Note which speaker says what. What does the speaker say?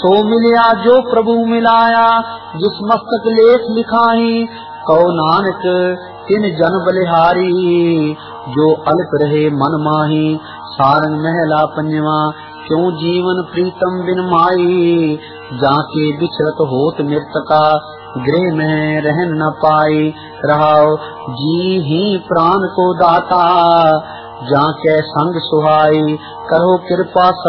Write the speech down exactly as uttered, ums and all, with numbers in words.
Speaker 1: सो मिलिया जो प्रभु मिलाया, जिस मस्तक लेख लिखाही, कहो नानक तिन जन बलिहारी। जो अल्प रहे मन माही, सारंग महला पंजवा, क्यों जीवन प्रीतम बिन माई। जाके बिछड़त होत मृतका, गृह में रहन न पाई। रहाओ जी ही प्राण को दाता, जाके संग सुहाई। करो कृपा